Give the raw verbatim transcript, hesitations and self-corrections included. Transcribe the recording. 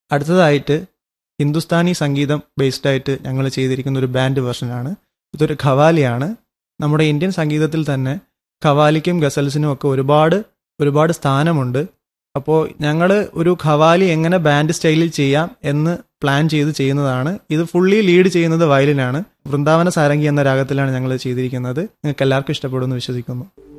അടുത്തതായിട്ട് ഹിന്ദുസ്ഥാനി സംഗീതം ബേസ്ഡ് ആയിട്ട് ഞങ്ങൾ ചെയ്തിരിക്കുന്ന ഒരു ബാൻഡ് വെർഷനാണ്. ഇതൊരു ഖവാലിയാണ്. നമ്മുടെ ഇന്ത്യൻ സംഗീതത്തിൽ തന്നെ ഖവാലിക്കും ഗസൽസിനും ഒക്കെ ഒരുപാട് ഒരുപാട് സ്ഥാനമുണ്ട്. അപ്പോൾ ഞങ്ങൾ ഒരു ഖവാലി എങ്ങനെ ബാൻഡ് സ്റ്റൈലിൽ ചെയ്യാം എന്ന് പ്ലാൻ ചെയ്ത് ചെയ്യുന്നതാണ്. ഇത് ഫുള്ളി ലീഡ് ചെയ്യുന്നത് വയലിനാണ്. വൃന്ദാവന സാരംഗി എന്ന രാഗത്തിലാണ് ഞങ്ങൾ ചെയ്തിരിക്കുന്നത്. നിങ്ങൾക്ക് എല്ലാവർക്കും ഇഷ്ടപ്പെടുമെന്ന് വിശ്വസിക്കുന്നു.